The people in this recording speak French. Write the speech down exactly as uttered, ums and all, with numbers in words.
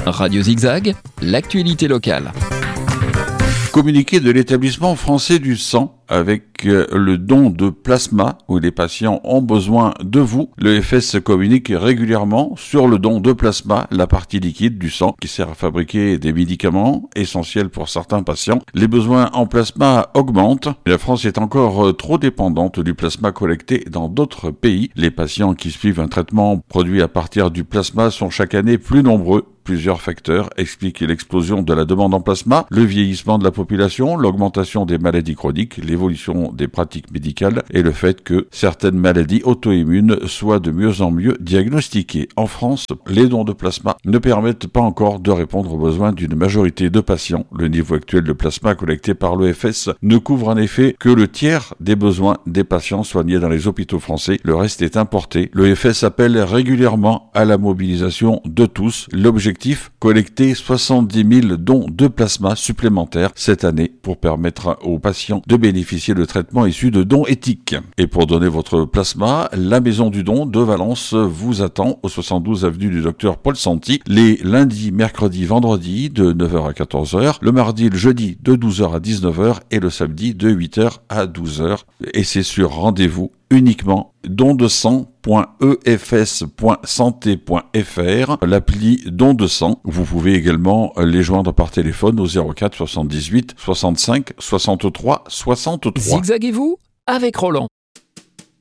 Radio Zigzag, l'actualité locale. Communiqué de l'établissement français du sang avec le don de plasma où les patients ont besoin de vous. Le F S communique régulièrement sur le don de plasma, la partie liquide du sang qui sert à fabriquer des médicaments essentiels pour certains patients. Les besoins en plasma augmentent. La France est encore trop dépendante du plasma collecté dans d'autres pays. Les patients qui suivent un traitement produit à partir du plasma sont chaque année plus nombreux. Plusieurs facteurs expliquent l'explosion de la demande en plasma, le vieillissement de la population, l'augmentation des maladies chroniques, l'évolution des pratiques médicales et le fait que certaines maladies auto-immunes soient de mieux en mieux diagnostiquées. En France, les dons de plasma ne permettent pas encore de répondre aux besoins d'une majorité de patients. Le niveau actuel de plasma collecté par l'E F S ne couvre en effet que le tiers des besoins des patients soignés dans les hôpitaux français. Le reste est importé. L'E F S appelle régulièrement à la mobilisation de tous. L'objectif collecter soixante-dix mille dons de plasma supplémentaires cette année pour permettre aux patients de bénéficier de traitements issus de dons éthiques. Et pour donner votre plasma, la Maison du Don de Valence vous attend au soixante-douze avenue du Docteur Paul Santi les lundis, mercredis, vendredis de neuf heures à quatorze heures, le mardi, le jeudi de douze heures à dix-neuf heures et le samedi de huit heures à douze heures. Et c'est sur rendez-vous uniquement don de sang point e f s point santé point f r, l'appli don de sang. Vous pouvez également les joindre par téléphone au zéro quatre soixante-dix-huit soixante-cinq soixante-trois soixante-trois. Zigzaguez-vous avec Roland.